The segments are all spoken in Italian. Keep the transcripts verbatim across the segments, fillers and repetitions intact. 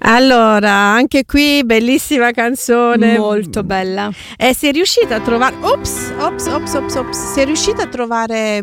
Allora, anche qui bellissima canzone, molto bella. E sei riuscita a trovare ops, ops, ops, ops, ops, sei riuscita a trovare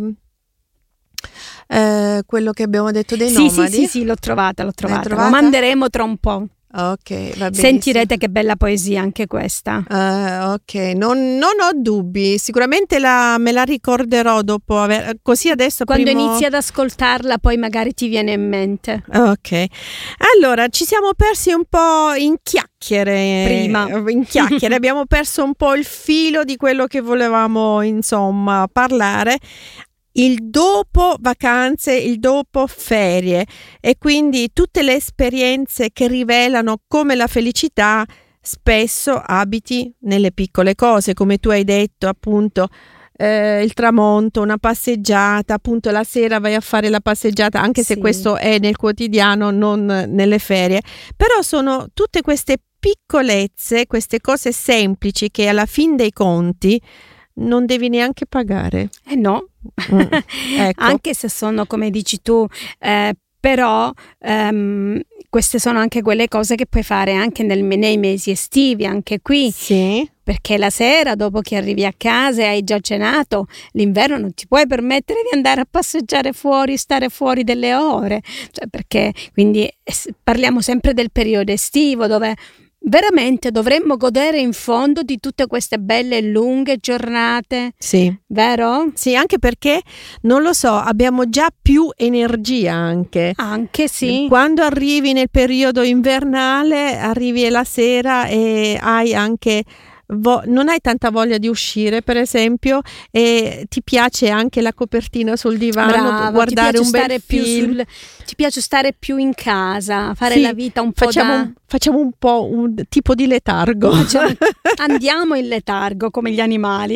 eh, quello che abbiamo detto dei sì, nomadi? Sì, sì, sì, l'ho trovata, l'ho trovata. L'hai trovata? Lo manderemo tra un po'. Ok, va bene. Sentirete che bella poesia anche questa. Uh, ok, non, non ho dubbi, sicuramente la, me la ricorderò dopo aver, così adesso quando primo... inizi ad ascoltarla poi magari ti viene in mente. Ok, allora ci siamo persi un po' in chiacchiere prima in chiacchiere abbiamo perso un po' il filo di quello che volevamo insomma parlare. Il dopo vacanze, il dopo ferie, e quindi tutte le esperienze che rivelano come la felicità spesso abiti nelle piccole cose, come tu hai detto, appunto eh, il tramonto, una passeggiata, appunto la sera vai a fare la passeggiata, anche se sì. questo è nel quotidiano, non nelle ferie, però sono tutte queste piccolezze, queste cose semplici che alla fin dei conti non devi neanche pagare. Eh no, mm, ecco. Anche se sono come dici tu, eh, però ehm, queste sono anche quelle cose che puoi fare anche nel, nei mesi estivi, anche qui. Sì. Perché la sera, dopo che arrivi a casa e hai già cenato, l'inverno non ti puoi permettere di andare a passeggiare fuori, stare fuori delle ore, cioè perché quindi parliamo sempre del periodo estivo dove veramente dovremmo godere in fondo di tutte queste belle lunghe giornate. Sì. Vero? Sì, anche perché, non lo so, abbiamo già più energia anche. Anche sì. Quando arrivi nel periodo invernale, arrivi la sera e hai anche... Vo- non hai tanta voglia di uscire, per esempio, e ti piace anche la copertina sul divano, Brava, guardare un bel film. Sul, ti piace stare più in casa, fare sì, la vita un po' facciamo, da... un, facciamo un po' un tipo di letargo. Facciamo, andiamo in letargo come gli animali.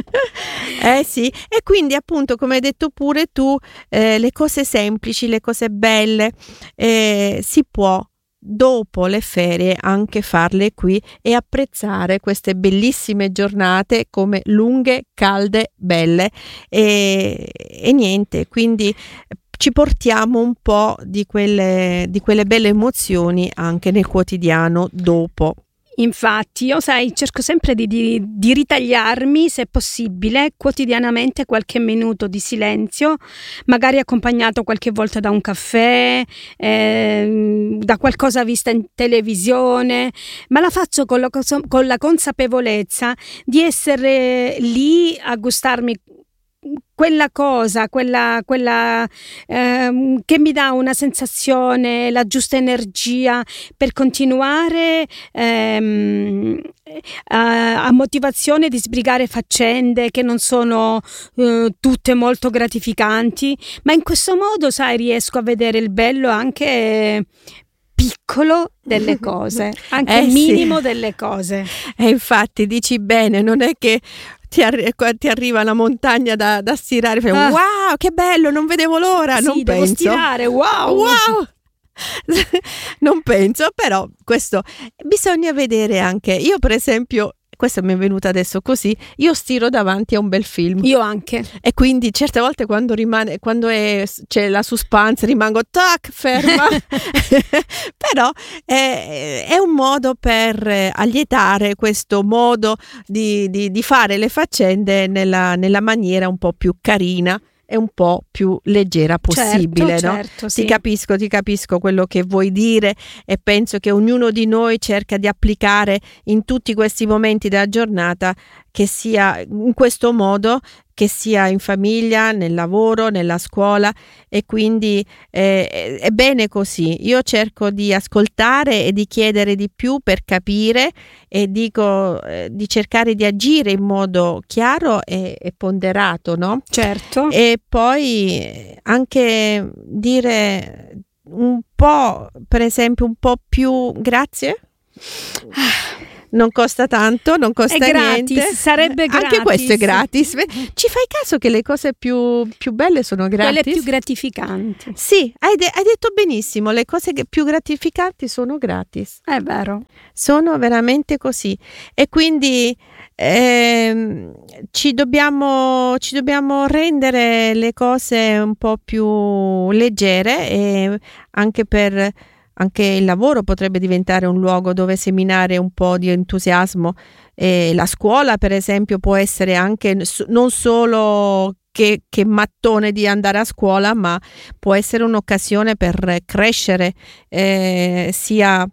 Eh sì, e quindi appunto, come hai detto pure tu, eh, le cose semplici, le cose belle, eh, si può dopo le ferie anche farle qui e apprezzare queste bellissime giornate come lunghe, calde, belle e, e niente, quindi ci portiamo un po' di quelle, di quelle belle emozioni anche nel quotidiano dopo. Infatti io sai cerco sempre di, di, di ritagliarmi se possibile quotidianamente qualche minuto di silenzio, magari accompagnato qualche volta da un caffè, eh, da qualcosa vista in televisione, ma la faccio con la, con la consapevolezza di essere lì a gustarmi quella cosa, quella, quella ehm, che mi dà una sensazione, la giusta energia per continuare ehm, a, a motivazione di sbrigare faccende che non sono eh, tutte molto gratificanti, ma in questo modo, sai, riesco a vedere il bello anche piccolo delle cose, anche eh, minimo sì. delle cose. E infatti dici bene, non è che Ti, arri- ti arriva la montagna da, da stirare, fai, ah. wow, che bello, non vedevo l'ora. Sì, non devo penso. stirare, wow, wow. Non penso, però questo bisogna vedere anche. Io per esempio, questa mi è venuta adesso così, io stiro davanti a un bel film. Io anche. E quindi certe volte quando rimane, quando è, c'è la suspense, rimango tac, ferma. Però è, è un modo per allietare questo modo di, di, di fare le faccende nella, nella maniera un po' più carina e un po' più leggera possibile, certo, no? Certo, sì. Ti capisco, ti capisco quello che vuoi dire e penso che ognuno di noi cerca di applicare in tutti questi momenti della giornata, che sia in questo modo, che sia in famiglia, nel lavoro, nella scuola, e quindi eh, è bene così. Io cerco di ascoltare e di chiedere di più per capire e dico eh, di cercare di agire in modo chiaro e, e ponderato, no? Certo. E poi anche dire un po', per esempio, un po' più grazie. Non costa tanto, non costa è gratis, niente. Sarebbe gratis. Anche questo è gratis. Ci fai caso che le cose più, più belle sono gratis? Quelle più gratificanti. Sì, hai, de- hai detto benissimo, le cose che più gratificanti sono gratis. È vero. Sono veramente così. E quindi ehm, ci dobbiamo, ci dobbiamo rendere le cose un po' più leggere, e anche per anche il lavoro potrebbe diventare un luogo dove seminare un po' di entusiasmo. E la scuola, per esempio, può essere anche non solo che, che mattone di andare a scuola, ma può essere un'occasione per crescere, eh, sia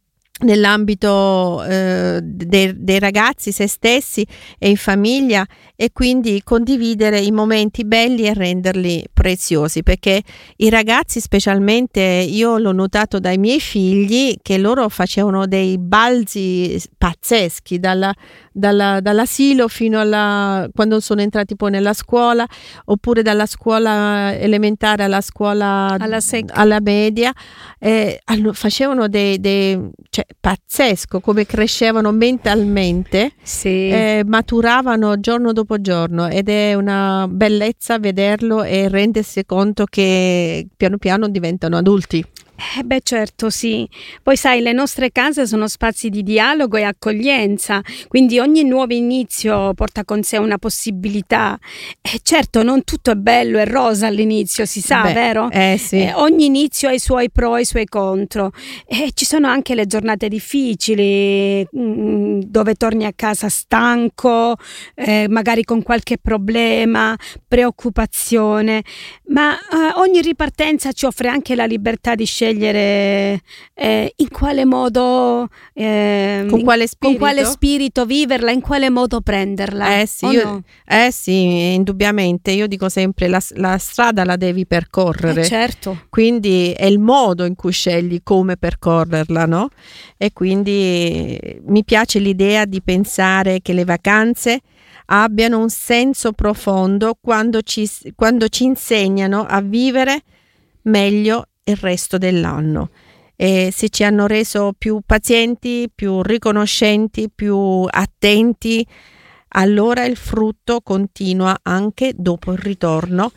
nell'ambito eh, dei, dei ragazzi, se stessi e in famiglia, e quindi condividere i momenti belli e renderli preziosi, perché i ragazzi, specialmente, io l'ho notato dai miei figli, che loro facevano dei balzi pazzeschi dalla, dalla, dall'asilo fino alla quando sono entrati poi nella scuola, oppure dalla scuola elementare alla scuola alla, sec- alla media, eh, facevano dei, dei cioè, pazzesco come crescevano mentalmente, sì. eh, maturavano giorno dopo giorno, ed è una bellezza vederlo e rendersi conto che piano piano diventano adulti. Eh beh, certo, sì. Poi sai, le nostre case sono spazi di dialogo e accoglienza, quindi ogni nuovo inizio porta con sé una possibilità. E certo, non tutto è bello e rosa all'inizio, si sa, Beh, vero? Eh sì. Eh, ogni inizio ha i suoi pro e i suoi contro. E ci sono anche le giornate difficili, mh, dove torni a casa stanco, eh, magari con qualche problema, preoccupazione, ma eh, ogni ripartenza ci offre anche la libertà di scegliere scegliere eh, in quale modo eh, con quale spirito? con quale spirito viverla, in quale modo prenderla. Eh sì, io, no? eh sì, indubbiamente. Io dico sempre la, la strada la devi percorrere. Eh certo. Quindi è il modo in cui scegli come percorrerla, no? E quindi mi piace l'idea di pensare che le vacanze abbiano un senso profondo quando ci, quando ci insegnano a vivere meglio il resto dell'anno, e se ci hanno reso più pazienti, più riconoscenti, più attenti, allora il frutto continua anche dopo il ritorno.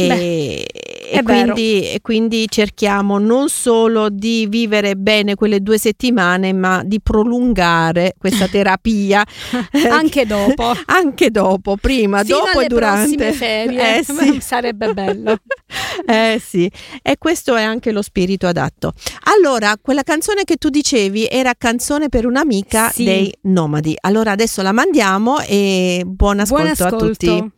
E, e, quindi, e quindi cerchiamo non solo di vivere bene quelle due settimane, ma di prolungare questa terapia anche dopo, anche dopo, prima, fino dopo alle e durante. prossime ferie. Eh sì. Sarebbe bello. Eh sì, e questo è anche lo spirito adatto. Allora, quella canzone che tu dicevi era Canzone per un'amica, sì, dei Nomadi. Allora adesso la mandiamo e buon ascolto, buon ascolto. a tutti.